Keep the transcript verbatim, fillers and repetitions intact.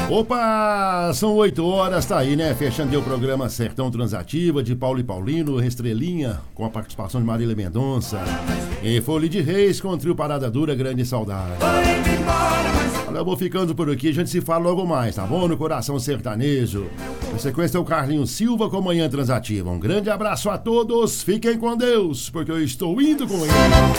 Opa, são oito horas, tá aí, né? Fechando o programa Sertão Transativa de Paulo e Paulino, Estrelinha, com a participação de Marília Mendonça. E Folia de Reis com o trio Parada Dura, Grande Saudade. Olha, eu vou ficando por aqui, a gente se fala logo mais, tá bom? No Coração Sertanejo. Na sequência é o Carlinhos Silva com Manhã Transativa. Um grande abraço a todos, fiquem com Deus, porque eu estou indo com ele.